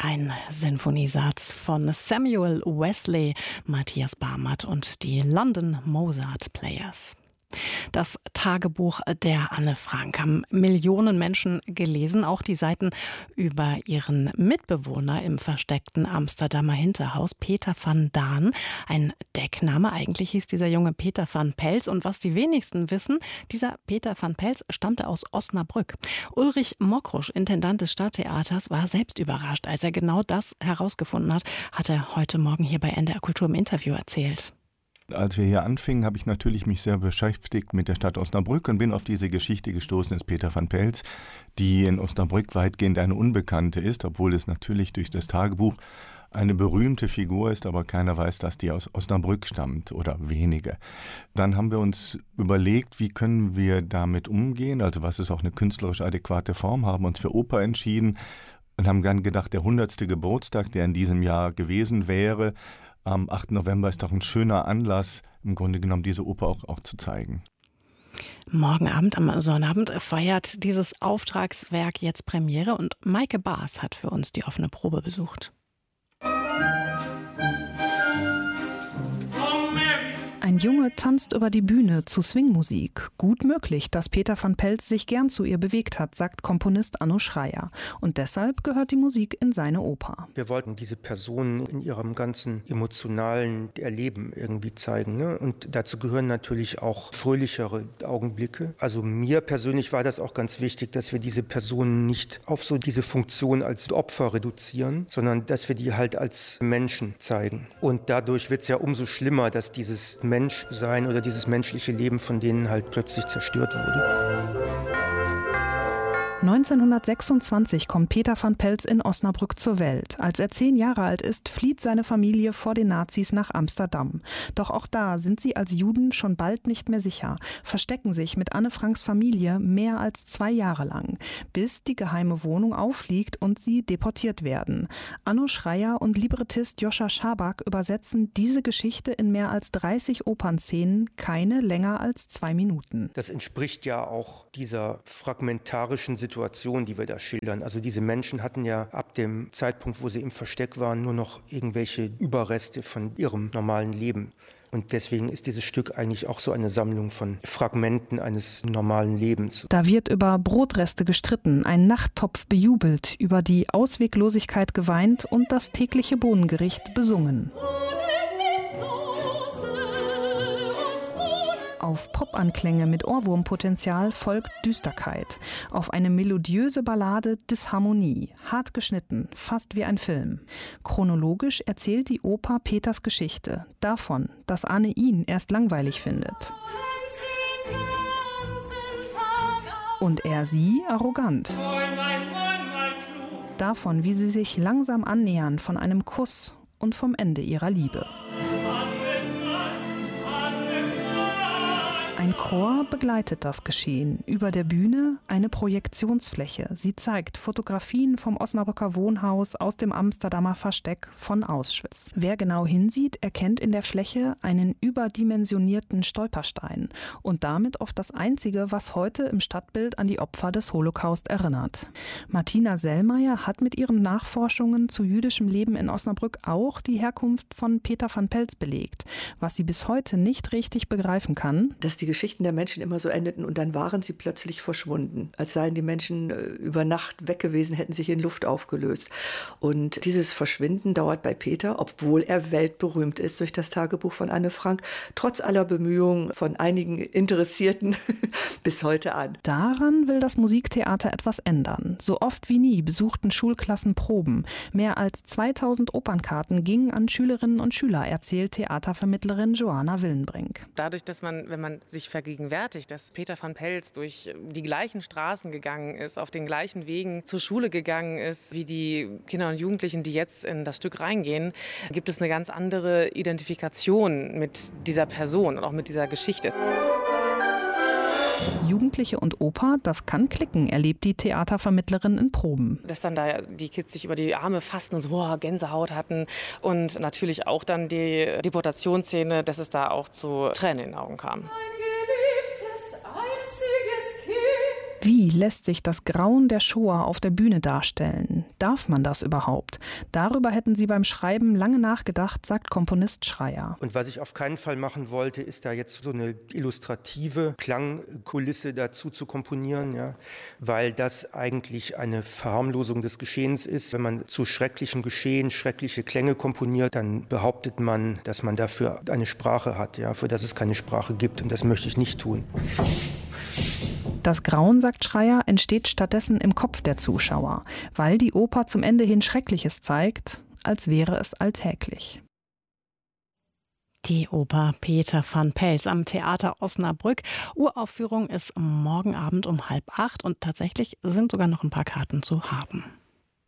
Ein Sinfoniesatz von Samuel Wesley, Matthias Barmert und die London Mozart Players. Das Tagebuch der Anne Frank haben Millionen Menschen gelesen, auch die Seiten über ihren Mitbewohner im versteckten Amsterdamer Hinterhaus, Peter van Daan. Ein Deckname, eigentlich hieß dieser Junge Peter van Pels. Und was die wenigsten wissen, dieser Peter van Pels stammte aus Osnabrück. Ulrich Mokrusch, Intendant des Stadttheaters, war selbst überrascht, als er genau das herausgefunden hat er heute Morgen hier bei NDR Kultur im Interview erzählt. Als wir hier anfingen, habe ich natürlich mich sehr beschäftigt mit der Stadt Osnabrück und bin auf diese Geschichte gestoßen des Peter van Pels, die in Osnabrück weitgehend eine Unbekannte ist, obwohl es natürlich durch das Tagebuch eine berühmte Figur ist, aber keiner weiß, dass die aus Osnabrück stammt oder wenige. Dann haben wir uns überlegt, wie können wir damit umgehen, also was ist auch eine künstlerisch adäquate Form, haben uns für Oper entschieden und haben dann gedacht, der 100. Geburtstag, der in diesem Jahr gewesen wäre, am 8. November ist doch ein schöner Anlass, im Grunde genommen diese Oper auch zu zeigen. Morgen Abend, am Sonnabend, feiert dieses Auftragswerk jetzt Premiere und Maike Baas hat für uns die offene Probe besucht. Ein Junge tanzt über die Bühne zu Swingmusik. Gut möglich, dass Peter van Pels sich gern zu ihr bewegt hat, sagt Komponist Anno Schreyer. Und deshalb gehört die Musik in seine Oper. Wir wollten diese Person in ihrem ganzen emotionalen Erleben irgendwie zeigen, ne? Und dazu gehören natürlich auch fröhlichere Augenblicke. Also mir persönlich war das auch ganz wichtig, dass wir diese Person nicht auf so diese Funktion als Opfer reduzieren, sondern dass wir die halt als Menschen zeigen. Und dadurch wird es ja umso schlimmer, dass dieses Menschsein oder dieses menschliche Leben von denen halt plötzlich zerstört wurde. 1926 kommt Peter van Pels in Osnabrück zur Welt. Als er 10 Jahre alt ist, flieht seine Familie vor den Nazis nach Amsterdam. Doch auch da sind sie als Juden schon bald nicht mehr sicher, verstecken sich mit Anne Franks Familie mehr als 2 Jahre lang, bis die geheime Wohnung auffliegt und sie deportiert werden. Anno Schreyer und Librettist Joscha Schabak übersetzen diese Geschichte in mehr als 30 Opernszenen, keine länger als 2 Minuten. Das entspricht ja auch dieser fragmentarischen Situation, die wir da schildern. Also diese Menschen hatten ja ab dem Zeitpunkt, wo sie im Versteck waren, nur noch irgendwelche Überreste von ihrem normalen Leben. Und deswegen ist dieses Stück eigentlich auch so eine Sammlung von Fragmenten eines normalen Lebens. Da wird über Brotreste gestritten, ein Nachttopf bejubelt, über die Ausweglosigkeit geweint und das tägliche Bohnengericht besungen. Auf Popanklänge mit Ohrwurmpotenzial folgt Düsterkeit. Auf eine melodiöse Ballade Disharmonie, hart geschnitten, fast wie ein Film. Chronologisch erzählt die Oper Peters Geschichte. Davon, dass Anne ihn erst langweilig findet. Und er sie arrogant. Davon, wie sie sich langsam annähern von einem Kuss und vom Ende ihrer Liebe. Ein Chor begleitet das Geschehen. Über der Bühne eine Projektionsfläche. Sie zeigt Fotografien vom Osnabrücker Wohnhaus, aus dem Amsterdamer Versteck, von Auschwitz. Wer genau hinsieht, erkennt in der Fläche einen überdimensionierten Stolperstein und damit oft das Einzige, was heute im Stadtbild an die Opfer des Holocaust erinnert. Martina Sellmeier hat mit ihren Nachforschungen zu jüdischem Leben in Osnabrück auch die Herkunft von Peter van Pels belegt. Was sie bis heute nicht richtig begreifen kann: Dass die Geschichten der Menschen immer so endeten und dann waren sie plötzlich verschwunden. Als seien die Menschen über Nacht weg gewesen, hätten sich in Luft aufgelöst. Und dieses Verschwinden dauert bei Peter, obwohl er weltberühmt ist durch das Tagebuch von Anne Frank, trotz aller Bemühungen von einigen Interessierten bis heute an. Daran will das Musiktheater etwas ändern. So oft wie nie besuchten Schulklassen Proben. Mehr als 2000 Opernkarten gingen an Schülerinnen und Schüler, erzählt Theatervermittlerin Joanna Willenbrink. Dadurch, dass wenn man sich vergegenwärtigt, dass Peter van Pels durch die gleichen Straßen gegangen ist, auf den gleichen Wegen zur Schule gegangen ist, wie die Kinder und Jugendlichen, die jetzt in das Stück reingehen, gibt es eine ganz andere Identifikation mit dieser Person und auch mit dieser Geschichte. Jugendliche und Oper, das kann klicken, erlebt die Theatervermittlerin in Proben. Dass dann da die Kids sich über die Arme fassten und so Gänsehaut hatten und natürlich auch dann die Deportationsszene, dass es da auch zu Tränen in den Augen kam. Wie lässt sich das Grauen der Shoah auf der Bühne darstellen? Darf man das überhaupt? Darüber hätten sie beim Schreiben lange nachgedacht, sagt Komponist Schreyer. Und was ich auf keinen Fall machen wollte, ist da jetzt so eine illustrative Klangkulisse dazu zu komponieren, ja, weil das eigentlich eine Verharmlosung des Geschehens ist. Wenn man zu schrecklichem Geschehen schreckliche Klänge komponiert, dann behauptet man, dass man dafür eine Sprache hat, ja, für das es keine Sprache gibt. Und das möchte ich nicht tun. Das Grauen, sagt Schreyer, entsteht stattdessen im Kopf der Zuschauer, weil die Oper zum Ende hin Schreckliches zeigt, als wäre es alltäglich. Die Oper Peter van Pels am Theater Osnabrück. Uraufführung ist morgen Abend um 7:30 und tatsächlich sind sogar noch ein paar Karten zu haben.